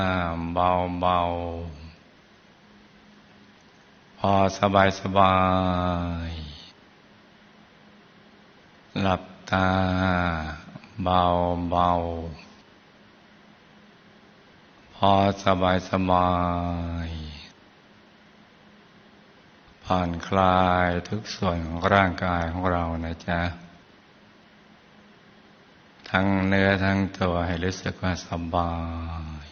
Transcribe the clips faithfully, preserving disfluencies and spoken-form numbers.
เบาเบาพอสบายสบายหลับตาเบาเบาพอสบายสบายผ่อนคลายทุกส่วนของร่างกายของเรานะจ๊ะทั้งเนื้อทั้งตัวให้รู้สึกว่าสบาย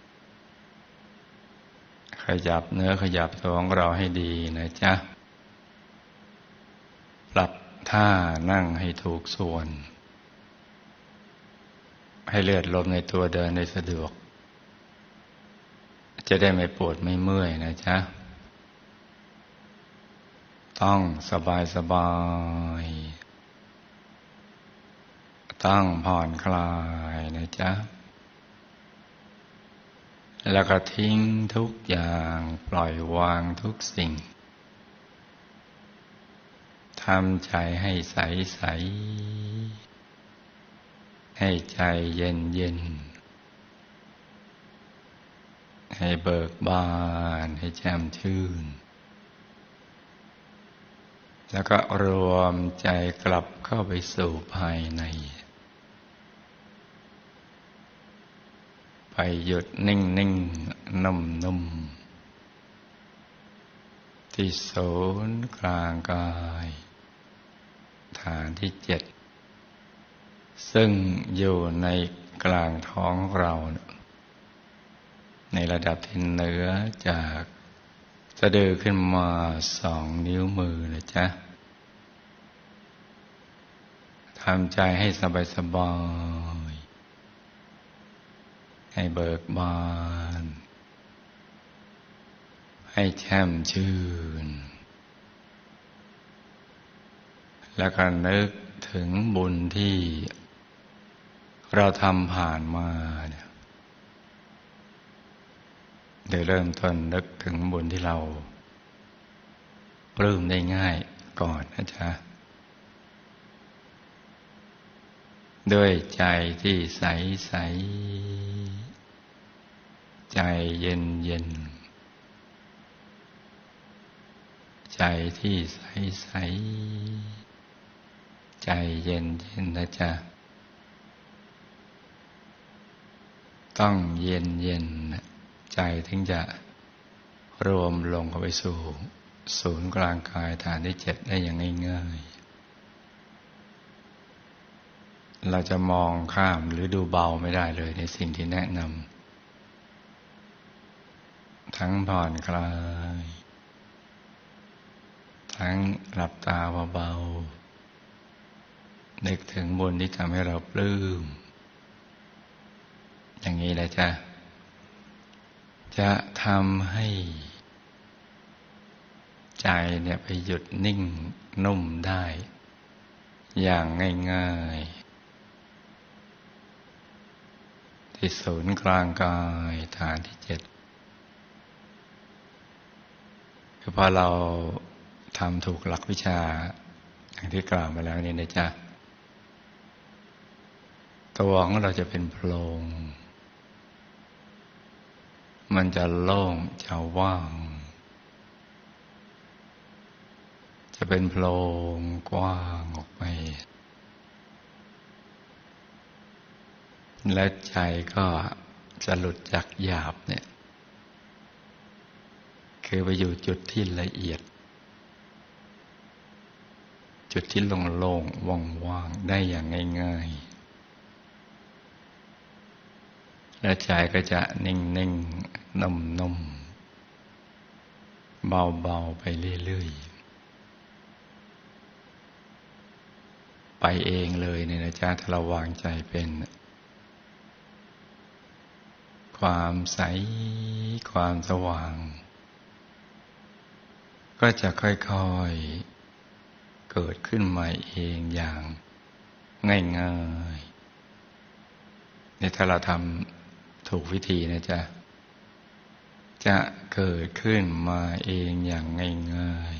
ขยับเนื้อขยับตัวของเราให้ดีนะจ๊ะปรับท่านั่งให้ถูกส่วนให้เลือดลมในตัวเดินได้สะดวกจะได้ไม่ปวดไม่เมื่อยนะจ๊ะต้องสบายสบายต้องผ่อนคลายนะจ๊ะแล้วก็ทิ้งทุกอย่างปล่อยวางทุกสิ่งทำใจให้ใสใสให้ใจเย็นเย็นให้เบิกบานให้แจ่มชื่นแล้วก็รวมใจกลับเข้าไปสู่ภายในไปหยุดนิ่งนิ่งนุ่มนุ่มที่ศูนย์กลางกายฐานที่เจ็ดซึ่งอยู่ในกลางท้องเราในระดับที่เหนือจากสะดือขึ้นมาสองนิ้วมือนะจ๊ะทำใจให้สบายสบายให้เบิกบานให้แช่มชื่นแล้วก็นึกถึงบุญที่เราทำผ่านมาเนี่ยโดยเริ่มต้นนึกถึงบุญที่เราปลื้มได้ง่ายก่อนนะจ๊ะด้วยใจที่ใสใสใจเย็นเย็นใจที่ใสใสใจเย็นเย็นนะจ๊ะต้องเย็นเย็นใจถึงจะรวมลงเข้าไปสู่ศูนย์กลางกายฐานที่เจ็ดได้อย่างง่ายๆเราจะมองข้ามหรือดูเบาไม่ได้เลยในสิ่งที่แนะนำทั้งผ่อนคลายทั้งหลับตาเบาๆนึกถึงบุญที่ทำให้เราปลื้มอย่างนี้แหละจ้ะจะทำให้ใจเนี่ยไปหยุดนิ่งนุ่มได้อย่างง่ายๆที่ศูนย์กลางกายฐานที่เจ็ดคือพอเราทำถูกหลักวิชาอย่างที่กล่าวมาแล้วนี่นะจ๊ะตัวของเราจะเป็นโพรงมันจะโล่งจะว่างจะเป็นโพรงกว้างออกไปและใจก็จะหลุดจากหยาบเนี่ยคือไปอยู่จุดที่ละเอียดจุดที่โล่งๆว่างๆได้อย่างง่ายๆและใจก็จะนิ่งๆนุ่มๆเบาๆไปเรื่อยๆไปเองเลยเนี่ยนะจ๊ะถ้าเราวางใจเป็นความใสความสว่างก็จะค่อยๆเกิดขึ้นมาเองอย่างง่ายๆนี่ถ้าเราทำถูกวิธีนะจ๊ะจะเกิดขึ้นมาเองอย่างง่าย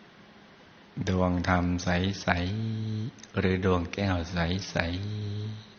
ๆดวงธรรมใสๆหรือดวงแก้วใสๆ